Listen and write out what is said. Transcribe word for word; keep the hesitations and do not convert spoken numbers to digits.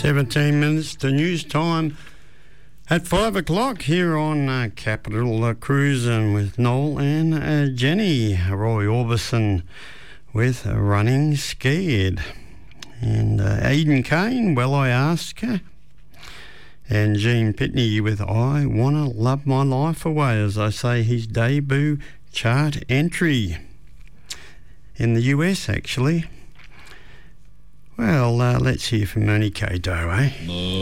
seventeen minutes to news time at five o'clock here on uh, Capital uh, Cruising with Noel and uh, Jenny. Roy Orbison with uh, Running Scared. And uh, Aidan Kane, Well I Ask Her. And Gene Pitney with I Wanna Love My Life Away, as I say, his debut chart entry in the U S, actually. Well, uh, let's hear from Monie Kato, eh?